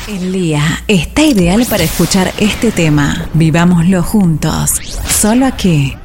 El día está ideal para escuchar este tema. Vivámoslo juntos. Solo aquí,